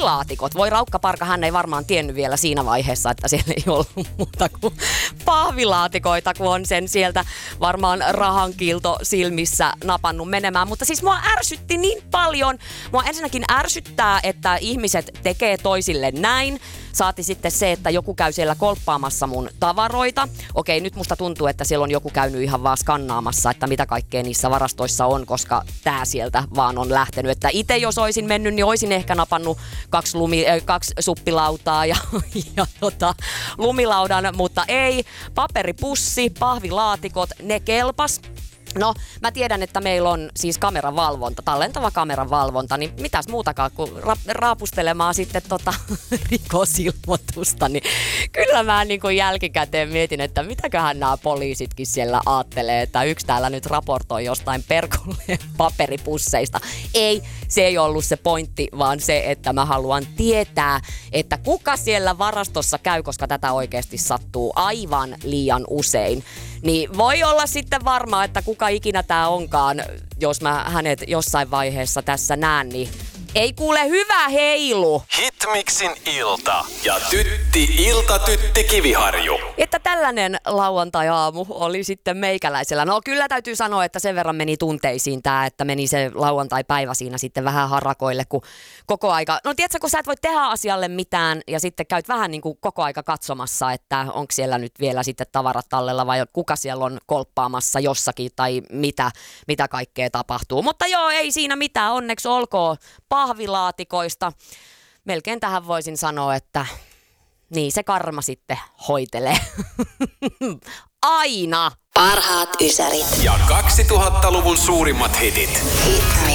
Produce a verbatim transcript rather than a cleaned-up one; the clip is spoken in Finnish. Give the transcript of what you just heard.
pahvilaatikot. Voi raukkaparka, hän ei varmaan tiennyt vielä siinä vaiheessa, että siellä ei ollut muuta kuin pahvilaatikoita, kun on sen sieltä varmaan rahankilto silmissä napannut menemään. Mutta siis mua ärsytti niin paljon. Mua ensinnäkin ärsyttää, että ihmiset tekee toisille näin. Saati sitten se, että joku käy siellä kolppaamassa mun tavaroita. Okei, nyt musta tuntuu, että siellä on joku käynyt ihan vaan skannaamassa, että mitä kaikkea niissä varastoissa on, koska tää sieltä vaan on lähtenyt. Että itse jos olisin mennyt, niin olisin ehkä napannut kaksi, lumi, äh, kaksi suppilautaa ja, ja tota, lumilaudan, mutta ei. Paperipussi, pahvilaatikot, ne kelpas. No, mä tiedän, että meillä on siis kameravalvonta, tallentava kameravalvonta, niin mitäs muutakaan kuin ra- raapustelemaan sitten tota rikosilmoitusta, niin kyllä mä niin kuin jälkikäteen mietin, että mitäköhän nämä poliisitkin siellä aattelee, että yksi täällä nyt raportoi jostain perkulle paperipusseista. Ei, se ei ollut se pointti, vaan se, että mä haluan tietää, että kuka siellä varastossa käy, koska tätä oikeasti sattuu aivan liian usein. Niin voi olla sitten varmaa, että kuka ikinä tää onkaan, jos mä hänet jossain vaiheessa tässä näen, niin ei kuule hyvä heilu. Hitmixin ilta ja tytti ilta tytti Kiviharju. Että tällainen lauantai-aamu oli sitten meikäläisellä. No kyllä täytyy sanoa, että sen verran meni tunteisiin tää, että meni se lauantai-päivä siinä sitten vähän harakoille, kun koko aika... No tiedätkö, kun sä et voi tehdä asialle mitään ja sitten käyt vähän niin kuin koko aika katsomassa, että onko siellä nyt vielä sitten tavarat tallella vai kuka siellä on kolppaamassa jossakin tai mitä, mitä kaikkea tapahtuu. Mutta joo, ei siinä mitään, onneksi olkoon pahvilaatikoista. Melkein tähän voisin sanoa, että niin se karma sitten hoitelee. Aina. Parhaat ysärit. Ja kaksituhattaluvun suurimmat hitit. Hitmix.